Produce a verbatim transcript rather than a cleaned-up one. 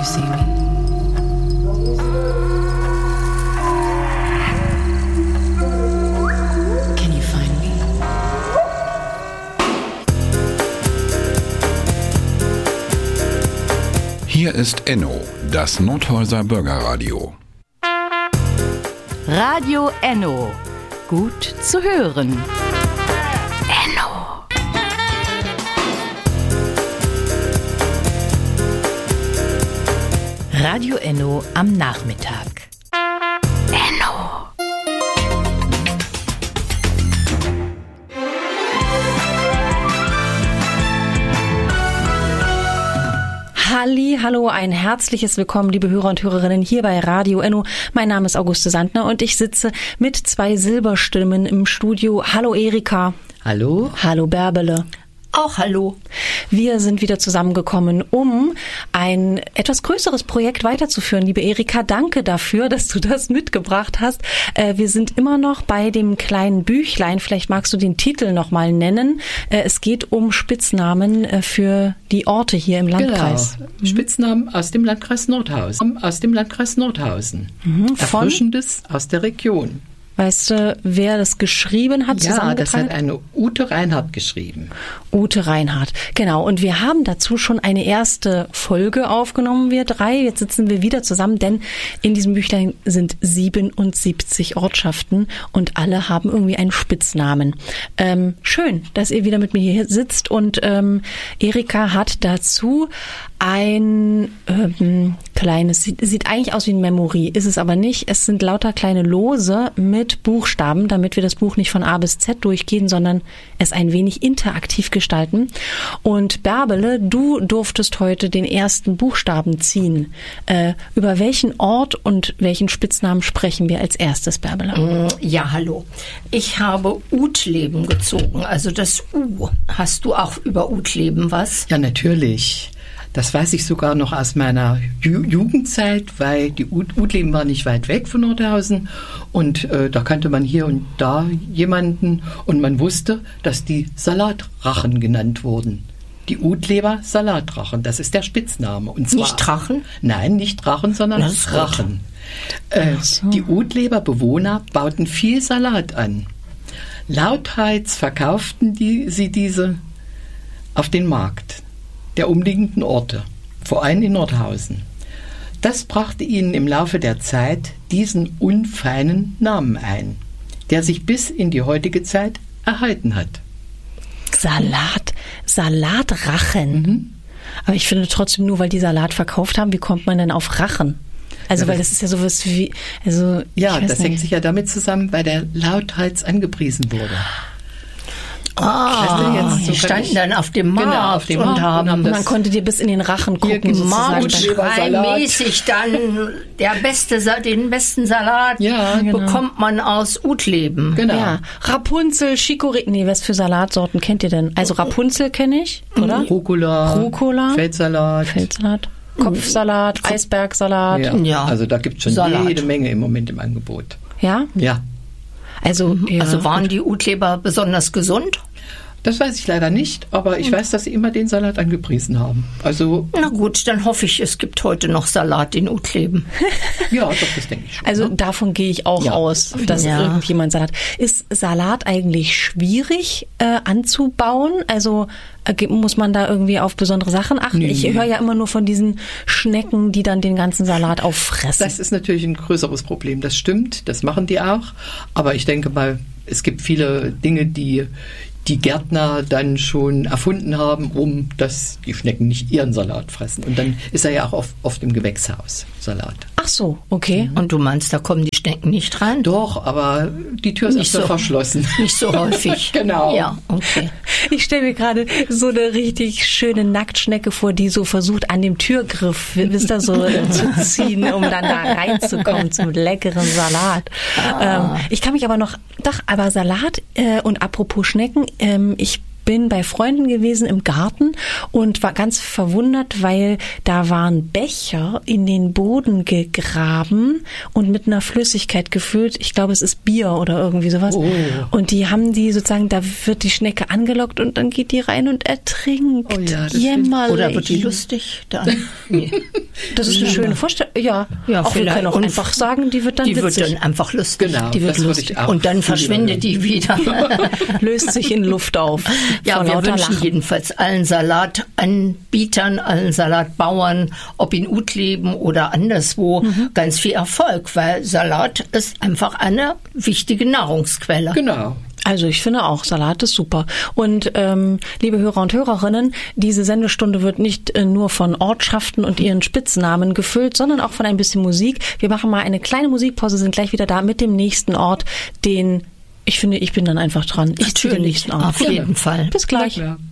see me? Can you find me? Hier ist Enno, das Nordhäuser Bürgerradio. Radio Enno. Gut zu hören. Enno. Radio Enno am Nachmittag. Enno. Halli, hallo, ein herzliches Willkommen, liebe Hörer und Hörerinnen, hier bei Radio Enno. Mein Name ist Auguste Sandner und ich sitze mit zwei Silberstimmen im Studio. Hallo Erika. Hallo. Hallo Bärbele. Auch hallo. Wir sind wieder zusammengekommen, um ein etwas größeres Projekt weiterzuführen. Liebe Erika, danke dafür, dass du das mitgebracht hast. Wir sind immer noch bei dem kleinen Büchlein. Vielleicht magst du den Titel noch mal nennen. Es geht um Spitznamen für die Orte hier im Landkreis. Genau. Mhm. Spitznamen aus dem Landkreis Nordhausen. Aus dem Landkreis Nordhausen. Mhm. Erfrischendes aus der Region. Weißt du, wer das geschrieben hat? Ja, das hat eine Ute Reinhardt geschrieben. Ute Reinhardt, genau. Und wir haben dazu schon eine erste Folge aufgenommen, wir drei. Jetzt sitzen wir wieder zusammen, denn in diesem Büchlein sind siebenundsiebzig Ortschaften und alle haben irgendwie einen Spitznamen. Ähm, schön, dass ihr wieder mit mir hier sitzt und ähm, Erika hat dazu ein ähm, kleines, sieht, sieht eigentlich aus wie ein Memory, ist es aber nicht. Es sind lauter kleine Lose mit Buchstaben, damit wir das Buch nicht von A bis Z durchgehen, sondern es ein wenig interaktiv gestalten. Und Bärbele, du durftest heute den ersten Buchstaben ziehen. Äh, über welchen Ort und welchen Spitznamen sprechen wir als erstes, Bärbele? Ja, hallo. Ich habe Utleben gezogen, also das U. Hast du auch über Utleben was? Ja, natürlich. Das weiß ich sogar noch aus meiner Ju- Jugendzeit, weil die Ut- Utleben war nicht weit weg von Nordhausen und äh, da kannte man hier und da jemanden und man wusste, dass die Salatrachen genannt wurden. Die Utleber Salatrachen, das ist der Spitzname. Und zwar, Nicht Drachen? Nein, nicht Drachen, sondern Das ist Rachen. Äh, so. Die Utleber Bewohner bauten viel Salat an. Lauthals verkauften die, sie diese auf den Markt der umliegenden Orte, vor allem in Nordhausen. Das brachte ihnen im Laufe der Zeit diesen unfeinen Namen ein, der sich bis in die heutige Zeit erhalten hat. Salat, Salatrachen. Mhm. Aber ich finde trotzdem, nur weil die Salat verkauft haben, wie kommt man denn auf Rachen? Also, Ja, weil das- das ist ja sowas wie, also, Ja, ich weiß das nicht. hängt sicher damit zusammen, weil der lauthals angepriesen wurde. Ah, Weißt du, jetzt so die kann standen ich- dann auf dem Markt, Genau, auf dem und Markt und haben haben Und das- man konnte dir bis in den Rachen gucken, gibt es sozusagen. Marktschreimäßig dann der beste, Sa- den besten Salat Ja, genau. bekommt man aus Utleben. Genau. Ja, Rapunzel, Chicorée, nee, was für Salatsorten kennt ihr denn? Also Rapunzel kenne ich, oder? Rucola, Rucola. Feldsalat. Feldsalat, Kopfsalat, Eisbergsalat. Ja. Ja. Also da gibt es schon Salat. jede Menge im Moment im Angebot. Ja? Ja, Also, ja. Also waren die Utleber besonders gesund? das weiß ich leider nicht, aber ich weiß, dass sie immer den Salat angepriesen haben. Also, Na gut, dann hoffe ich, es gibt heute noch Salat in Utleben. ja, doch, das denke ich schon. Also davon gehe ich auch Ja. aus, dass Ja. irgendjemand Salat. Ist Salat eigentlich schwierig äh, anzubauen? Also äh, muss man da irgendwie auf besondere Sachen achten? Nee. Ich höre ja immer nur von diesen Schnecken, die dann den ganzen Salat auffressen. Das ist natürlich ein größeres Problem. Das stimmt, das machen die auch. Aber ich denke mal, es gibt viele Dinge, die die Gärtner dann schon erfunden haben, um dass die Schnecken nicht ihren Salat fressen. Und dann ist er ja auch oft, oft im Gewächshaus, Salat. Ach so, okay. Und du meinst, da kommen die Schnecken nicht rein? Doch, aber die Tür ist Nicht öfter so. verschlossen. Nicht so häufig. Genau. Ja, okay. Ich stelle mir gerade so eine richtig schöne Nacktschnecke vor, die so versucht, an dem Türgriff, wisst ihr, so äh, zu ziehen, um dann da reinzukommen zum leckeren Salat. Ähm, ich kann mich aber noch, doch, aber Salat äh, und apropos Schnecken, ähm, ich bin bei Freunden gewesen im Garten und war ganz verwundert, weil da waren Becher in den Boden gegraben und mit einer Flüssigkeit gefüllt. Ich glaube, es ist Bier oder irgendwie sowas. Oh. Und die haben die sozusagen, da wird die Schnecke angelockt und dann geht die rein und ertrinkt. Oh ja, das Jämmerlich. Oder wird die lustig dann? Nee. Das ist eine schöne Vorstellung. Ja, Ja, auch wir vielleicht. können auch Und einfach sagen, die wird dann Die wird witzig. dann einfach lustig. Genau, Die wird das würde lustig. ich auch Und dann viel verschwindet die wieder. Löst sich in Luft auf. Ja, vor wir lauter wünschen Lachen. jedenfalls allen Salatanbietern, allen Salatbauern, ob in Utleben oder anderswo, Mhm. ganz viel Erfolg, weil Salat ist einfach eine wichtige Nahrungsquelle. Genau. Also ich finde auch, Salat ist super. Und ähm, liebe Hörer und Hörerinnen, diese Sendestunde wird nicht äh, nur von Ortschaften und ihren Spitznamen gefüllt, sondern auch von ein bisschen Musik. Wir machen mal eine kleine Musikpause, sind gleich wieder da mit dem nächsten Ort, den ich finde, ich bin dann einfach dran. Ich ziehe den nächsten Ort. Auf jeden Fall. Bis gleich. Na klar.